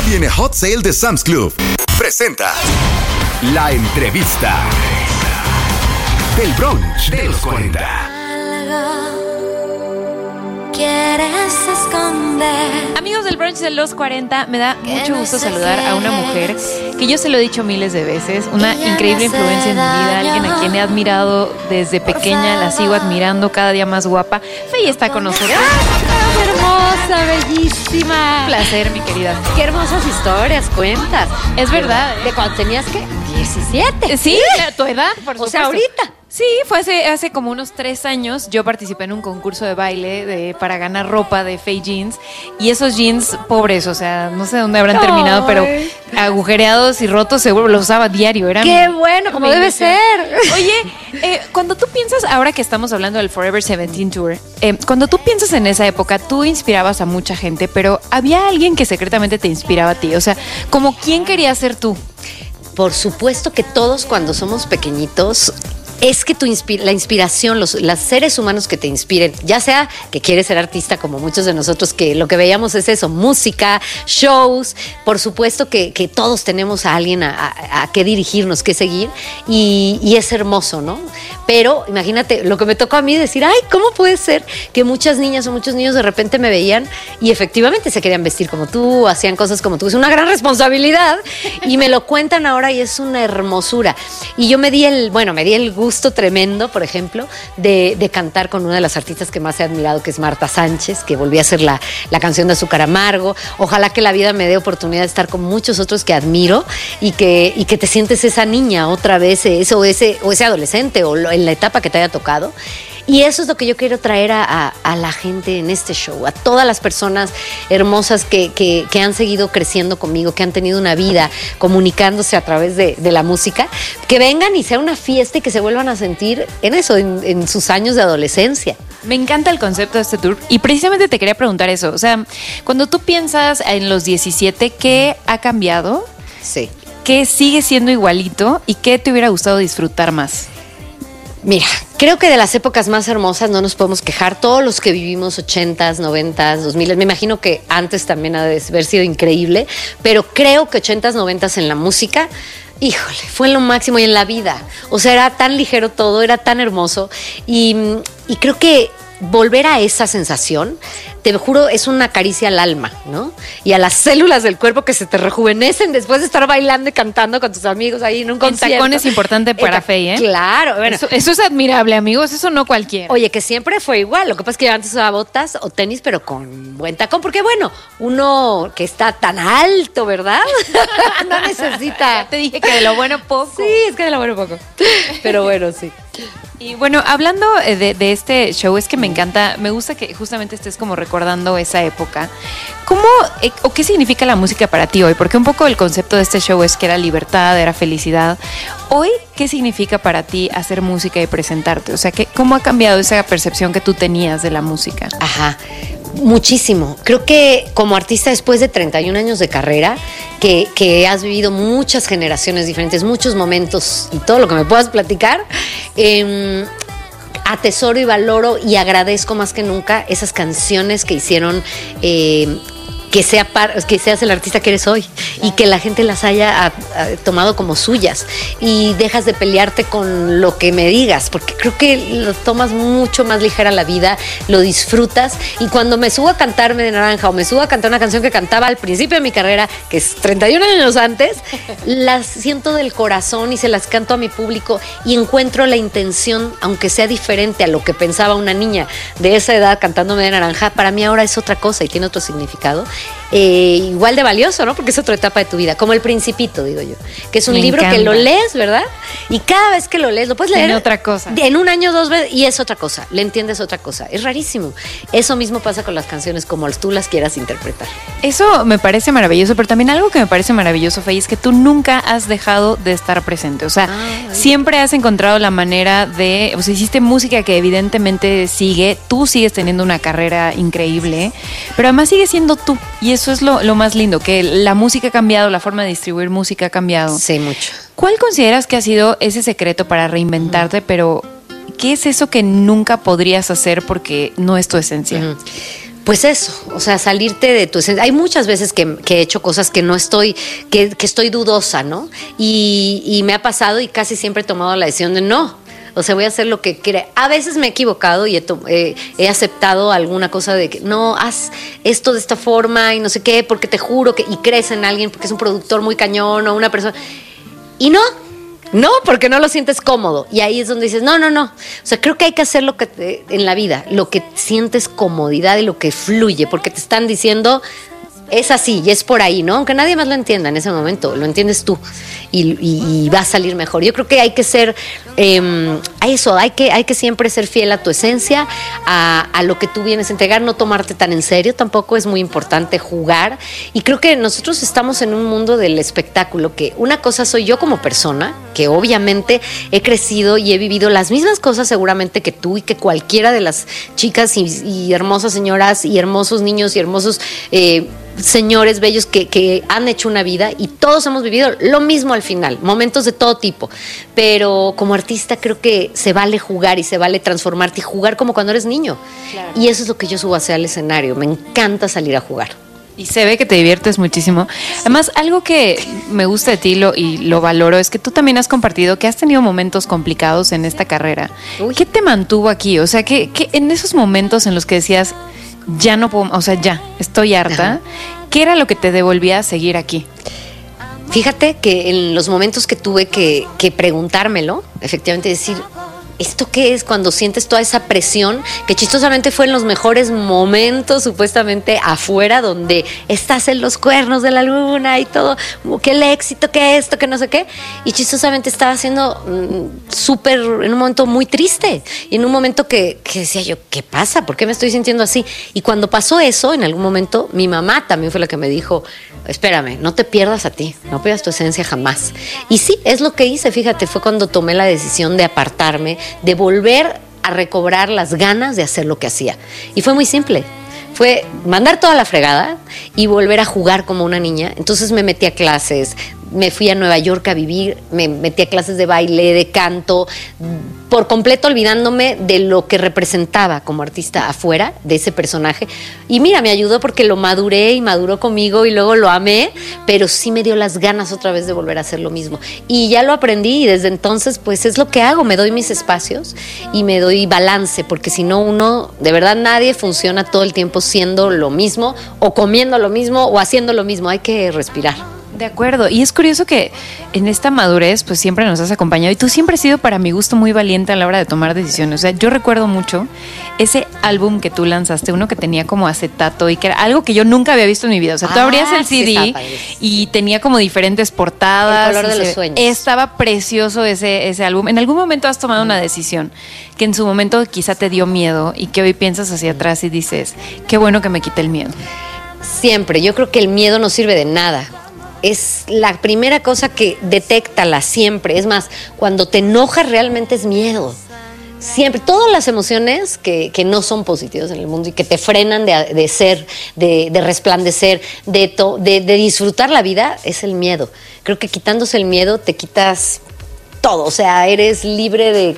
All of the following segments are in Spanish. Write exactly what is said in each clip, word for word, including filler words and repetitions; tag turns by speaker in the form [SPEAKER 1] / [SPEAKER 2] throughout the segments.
[SPEAKER 1] Viene Hot Sale de Sam's Club. Presenta La Entrevista del brunch de los cuarenta.
[SPEAKER 2] Quieres esconder.
[SPEAKER 3] Amigos del brunch de los cuarenta, me da mucho gusto saludar a una mujer que yo se lo he dicho miles de veces, una increíble influencia en mi vida, alguien a quien he admirado desde pequeña, la sigo admirando, cada día más guapa. Fey está con nosotros.
[SPEAKER 4] ¡Ah, hermosa, bellísima!
[SPEAKER 3] Un placer, mi querida.
[SPEAKER 4] Qué hermosas historias cuentas.
[SPEAKER 3] Es verdad.
[SPEAKER 4] ¿De cuando tenías qué? diecisiete.
[SPEAKER 3] Sí, la- tu edad, por
[SPEAKER 4] O
[SPEAKER 3] supuesto.
[SPEAKER 4] sea, ahorita.
[SPEAKER 3] Sí, fue hace, hace como unos tres años. Yo participé en un concurso de baile de, para ganar ropa de Fey Jeans. Y esos jeans pobres, o sea, no sé dónde habrán
[SPEAKER 4] Ay.
[SPEAKER 3] terminado, pero agujereados y rotos, seguro los usaba diario. Eran
[SPEAKER 4] Qué bueno, como debe ser.
[SPEAKER 3] Oye, eh, cuando tú piensas, ahora que estamos hablando del Forever Seventeen Tour, eh, cuando tú piensas en esa época, tú inspirabas a mucha gente, pero había alguien que secretamente te inspiraba a ti. O sea, como quién querías ser tú.
[SPEAKER 4] Por supuesto que todos cuando somos pequeñitos, es que tu inspi- la inspiración, los, los seres humanos que te inspiren, ya sea que quieres ser artista como muchos de nosotros, que lo que veíamos es eso, música, shows, por supuesto que, que todos tenemos a alguien a, a, a qué dirigirnos, qué seguir, y, y es hermoso, ¿no? Pero imagínate, lo que me tocó a mí decir, ay, ¿cómo puede ser que muchas niñas o muchos niños de repente me veían y efectivamente se querían vestir como tú, hacían cosas como tú? Es una gran responsabilidad y me lo cuentan ahora y es una hermosura. Y yo me di el, bueno, me di el gusto tremendo, por ejemplo, de, de cantar con una de las artistas que más he admirado, que es Marta Sánchez, que volví a hacer la, la canción de Azúcar Amargo. Ojalá que la vida me dé oportunidad de estar con muchos otros que admiro y que, y que te sientes esa niña otra vez, eso, o ese, o ese adolescente, o lo, en la etapa que te haya tocado. Y eso es lo que yo quiero traer a, a, a la gente en este show, a todas las personas hermosas que, que, que han seguido creciendo conmigo, que han tenido una vida comunicándose a través de, de la música, que vengan y sea una fiesta y que se vuelvan a sentir en eso, en, en sus años de adolescencia.
[SPEAKER 3] Me encanta el concepto de este tour y precisamente te quería preguntar eso. O sea, cuando tú piensas en los diecisiete, ¿qué ha cambiado?
[SPEAKER 4] Sí.
[SPEAKER 3] ¿Qué sigue siendo igualito? ¿Y qué te hubiera gustado disfrutar más?
[SPEAKER 4] Mira, creo que de las épocas más hermosas no nos podemos quejar. Todos los que vivimos ochentas, noventas, dos miles, me imagino que antes también ha de haber sido increíble, pero creo que ochentas, noventas en la música, híjole, fue lo máximo y en la vida. O sea, era tan ligero todo, era tan hermoso y, y creo que volver a esa sensación, te juro, es una caricia al alma, ¿no? Y a las células del cuerpo que se te rejuvenecen después de estar bailando y cantando con tus amigos ahí en un
[SPEAKER 3] El
[SPEAKER 4] concierto.
[SPEAKER 3] tacón es importante para Fey, ¿eh?
[SPEAKER 4] Claro, bueno.
[SPEAKER 3] Eso, eso es admirable, amigos, eso no cualquiera.
[SPEAKER 4] Oye, que siempre fue igual. Lo que pasa es que yo antes usaba botas o tenis, pero con buen tacón. Porque, bueno, uno que está tan alto, ¿verdad? No necesita.
[SPEAKER 3] Ya te dije que de lo bueno poco.
[SPEAKER 4] Sí, es que de lo bueno poco. Pero bueno, sí.
[SPEAKER 3] Y bueno, hablando eh, de, de este show, es que me encanta, me gusta que justamente estés como recordando esa época. ¿Cómo eh, o qué significa la música para ti hoy? Porque un poco el concepto de este show es que era libertad, era felicidad. Hoy, ¿qué significa para ti hacer música y presentarte? O sea, ¿qué, ¿cómo ha cambiado esa percepción que tú tenías de la música?
[SPEAKER 4] Ajá. Muchísimo. Creo que como artista después de treinta y un años de carrera, que, que has vivido muchas generaciones diferentes, muchos momentos y todo lo que me puedas platicar, eh, atesoro y valoro y agradezco más que nunca esas canciones que hicieron eh, que, sea par, que seas el artista que eres hoy y que la gente las haya a, a, tomado como suyas y dejas de pelearte con lo que me digas, porque creo que lo tomas mucho más ligera la vida, lo disfrutas y cuando me subo a cantarme de Naranja o me subo a cantar una canción que cantaba al principio de mi carrera, que es treinta y un años antes, las siento del corazón y se las canto a mi público y encuentro la intención, aunque sea diferente a lo que pensaba una niña de esa edad cantándome de Naranja, para mí ahora es otra cosa y tiene otro significado. Eh, igual de valioso, ¿no? Porque es otra etapa de tu vida, como El Principito, digo yo, que es un
[SPEAKER 3] Me
[SPEAKER 4] libro
[SPEAKER 3] encanta.
[SPEAKER 4] que lo lees, ¿verdad? Y cada vez que lo lees, lo puedes leer
[SPEAKER 3] Tiene otra cosa.
[SPEAKER 4] en un año, dos veces, y es otra cosa, le entiendes otra cosa, es rarísimo. Eso mismo pasa con las canciones como tú las quieras interpretar.
[SPEAKER 3] Eso me parece maravilloso, pero también algo que me parece maravilloso, Fey, es que tú nunca has dejado de estar presente. O sea,
[SPEAKER 4] Ay.
[SPEAKER 3] siempre has encontrado la manera de, o sea, hiciste música que evidentemente sigue, tú sigues teniendo una carrera increíble, pero además sigues siendo tú. Y eso es lo, lo más lindo, que la música ha cambiado, la forma de distribuir música ha cambiado.
[SPEAKER 4] Sí, mucho.
[SPEAKER 3] ¿Cuál consideras que ha sido ese secreto para reinventarte, pero qué es eso que nunca podrías hacer porque no es tu esencia?
[SPEAKER 4] Uh-huh. Pues eso, o sea, salirte de tu esencia. Hay muchas veces que, que he hecho cosas que no estoy, que, que estoy dudosa, ¿no? Y, y me ha pasado y casi siempre he tomado la decisión de no. O sea, voy a hacer lo que quiera. A veces me he equivocado y he, to- eh, he aceptado alguna cosa de que no, haz esto de esta forma y no sé qué, porque te juro que. Y crees en alguien porque es un productor muy cañón o una persona. Y no. No, porque no lo sientes cómodo. Y ahí es donde dices, no, no, no. O sea, creo que hay que hacer lo que te, en la vida, lo que sientes comodidad y lo que fluye, porque te están diciendo, es así y es por ahí, ¿no? Aunque nadie más lo entienda en ese momento, lo entiendes tú y, y, y va a salir mejor. Yo creo que hay que ser, eh, a eso, hay que, hay que siempre ser fiel a tu esencia, a, a lo que tú vienes a entregar, no tomarte tan en serio, tampoco es muy importante jugar. Y creo que nosotros estamos en un mundo del espectáculo, que una cosa soy yo como persona, que obviamente he crecido y he vivido las mismas cosas seguramente que tú y que cualquiera de las chicas y, y hermosas señoras y hermosos niños y hermosos eh, señores bellos que, que han hecho una vida, y todos hemos vivido lo mismo al final, momentos de todo tipo, pero como artista creo que se vale jugar y se vale transformarte y jugar como cuando eres niño. Claro. Y eso es lo que yo subo hacia el escenario, me encanta salir a jugar.
[SPEAKER 3] Y se ve que te diviertes muchísimo. Además, algo que me gusta de ti lo, y lo valoro es que tú también has compartido que has tenido momentos complicados en esta carrera. Uy. ¿Qué te mantuvo aquí? O sea, que, que en esos momentos en los que decías, ya no puedo, o sea, ya, estoy harta, ajá, ¿qué era lo que te devolvía a seguir aquí?
[SPEAKER 4] Fíjate que en los momentos que tuve que, que preguntármelo, efectivamente decir, ¿esto qué es? Cuando sientes toda esa presión, que chistosamente fue en los mejores momentos, supuestamente afuera, donde estás en los cuernos de la luna y todo, que el éxito, que esto, que no sé qué, y chistosamente estaba haciendo mmm, súper, en un momento muy triste, y en un momento que, que decía yo, ¿qué pasa? ¿Por qué me estoy sintiendo así? Y cuando pasó eso, en algún momento, mi mamá también fue la que me dijo, espérame, no te pierdas a ti, no pierdas tu esencia jamás. Y sí, es lo que hice, fíjate, fue cuando tomé la decisión de apartarme, de volver a recobrar las ganas de hacer lo que hacía. Y fue muy simple. Fue mandar toda la fregada y volver a jugar como una niña. Entonces me metí a clases, me fui a Nueva York a vivir, me metí a clases de baile, de canto, por completo olvidándome de lo que representaba como artista afuera de ese personaje. Y mira, me ayudó porque lo maduré y maduró conmigo y luego lo amé, pero sí me dio las ganas otra vez de volver a hacer lo mismo. Y ya lo aprendí y desde entonces pues es lo que hago, me doy mis espacios y me doy balance, porque si no uno, de verdad nadie funciona todo el tiempo siendo lo mismo o comiendo lo mismo o haciendo lo mismo, hay que respirar.
[SPEAKER 3] De acuerdo, y es curioso que en esta madurez pues siempre nos has acompañado y tú siempre has sido para mi gusto muy valiente a la hora de tomar decisiones. O sea, yo recuerdo mucho ese álbum que tú lanzaste, uno que tenía como acetato y que era algo que yo nunca había visto en mi vida. O sea, tú ah, abrías el C D y tenía como diferentes portadas.
[SPEAKER 4] El color de
[SPEAKER 3] se,
[SPEAKER 4] los sueños.
[SPEAKER 3] Estaba precioso ese, ese álbum. ¿En algún momento has tomado una decisión que en su momento quizá te dio miedo y que hoy piensas hacia atrás y dices, qué bueno que me quité el miedo?
[SPEAKER 4] Siempre, yo creo que el miedo no sirve de nada. Es la primera cosa que detéctala siempre. Es más, cuando te enojas realmente es miedo. Siempre, todas las emociones que, que no son positivas en el mundo y que te frenan de, de ser, de, de resplandecer, de, to, de, de disfrutar la vida, es el miedo. Creo que quitándose el miedo te quitas todo. O sea, eres libre de,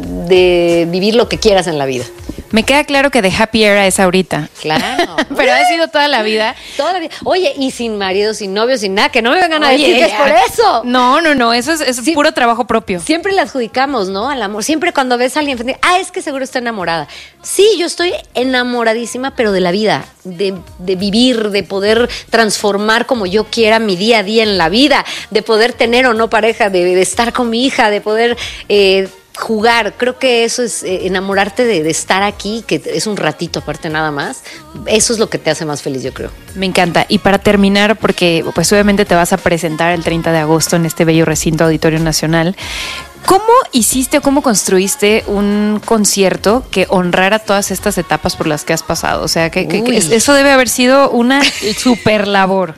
[SPEAKER 4] de vivir lo que quieras en la vida.
[SPEAKER 3] Me queda claro que de happy era es ahorita.
[SPEAKER 4] Claro.
[SPEAKER 3] Pero ha sido toda la vida.
[SPEAKER 4] Toda la vida. Oye, y sin marido, sin novio, sin nada, que no me vengan a Oye, decir que es por eso.
[SPEAKER 3] No, no, no, eso es, es sí, puro trabajo propio.
[SPEAKER 4] Siempre le adjudicamos, ¿no? Al amor. Siempre cuando ves a alguien, ah, es que seguro está enamorada. Sí, yo estoy enamoradísima, pero de la vida, de, de vivir, de poder transformar como yo quiera mi día a día en la vida, de poder tener o no pareja, de, de estar con mi hija, de poder... Eh, jugar, creo que eso es eh, enamorarte de, de estar aquí, que es un ratito aparte nada más, eso es lo que te hace más feliz, yo creo.
[SPEAKER 3] Me encanta. Y para terminar, porque pues obviamente te vas a presentar el treinta de agosto en este bello recinto Auditorio Nacional, ¿cómo hiciste o cómo construiste un concierto que honrara todas estas etapas por las que has pasado? O sea, que, que, que eso debe haber sido una super labor.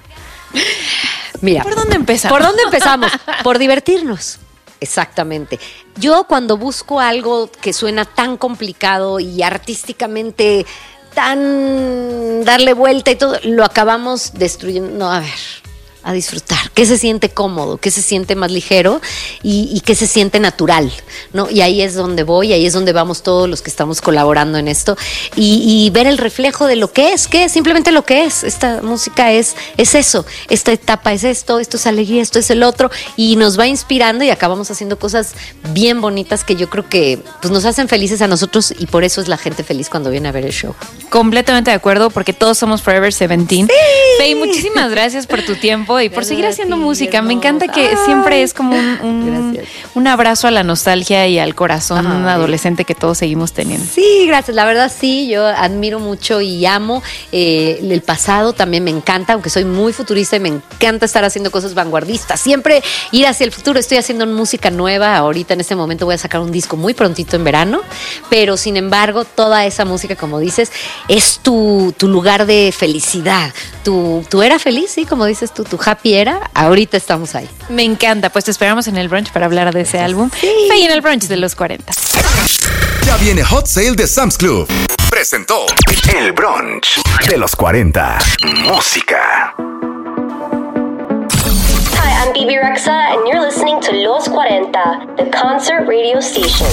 [SPEAKER 4] Mira,
[SPEAKER 3] ¿por dónde empezamos?
[SPEAKER 4] ¿Por dónde empezamos? Por divertirnos. Exactamente. Yo cuando busco algo que suena tan complicado y artísticamente tan darle vuelta y todo, lo acabamos destruyendo. No, a ver, a disfrutar, qué se siente cómodo, qué se siente más ligero y, y qué se siente natural, ¿no? Y ahí es donde voy, ahí es donde vamos todos los que estamos colaborando en esto y, y ver el reflejo de lo que es, que es simplemente lo que es. Esta música es, es eso, esta etapa es esto, esto es alegría, esto es el otro y nos va inspirando y acabamos haciendo cosas bien bonitas que yo creo que pues, nos hacen felices a nosotros y por eso es la gente feliz cuando viene a ver el show.
[SPEAKER 3] Completamente de acuerdo, porque todos somos Forever Seventeen. Sí. Faye, muchísimas gracias por tu tiempo y por gracias seguir haciendo ti, música. Hermosa. Me encanta que Ay. siempre es como un, un, un abrazo a la nostalgia y al corazón Ay. adolescente que todos seguimos teniendo.
[SPEAKER 4] Sí, gracias. La verdad sí, yo admiro mucho y amo eh, el pasado. También me encanta, aunque soy muy futurista y me encanta estar haciendo cosas vanguardistas. Siempre ir hacia el futuro. Estoy haciendo música nueva. Ahorita en este momento voy a sacar un disco muy prontito en verano, pero sin embargo toda esa música, como dices, es tu, tu lugar de felicidad. Tu, tu era feliz, sí, como dices tú, tu happy era. Ahorita estamos ahí.
[SPEAKER 3] Me encanta, pues te esperamos en el brunch para hablar de ese álbum. Sí. Faye en el brunch de los cuarenta.
[SPEAKER 1] Ya viene Hot Sale de Sam's Club. Presentó el brunch de los cuarenta. Música.
[SPEAKER 5] Hi, I'm Bibi Rexa and you're listening to Los cuarenta, the concert radio station.